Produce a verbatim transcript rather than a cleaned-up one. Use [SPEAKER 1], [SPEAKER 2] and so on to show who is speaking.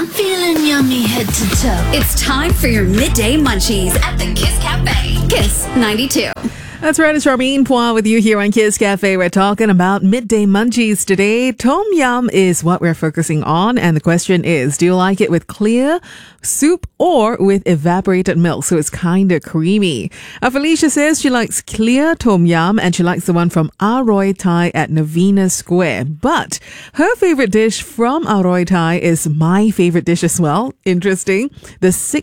[SPEAKER 1] Feeling yummy head to toe.
[SPEAKER 2] It's time for your midday munchies at the Kiss Cafe. Kiss ninety-two.
[SPEAKER 3] That's right, it's Charmaine Poir with you here on Kiss Cafe. We're talking about midday munchies today. Tom yum is what we're focusing on, and the question is, do you like it with clear soup or with evaporated milk, so it's kind of creamy? Uh, Felicia says she likes clear tom yum, and she likes the one from Aroy Thai at Novena Square. But her favorite dish from Aroy Thai is my favorite dish as well. Interesting. The sick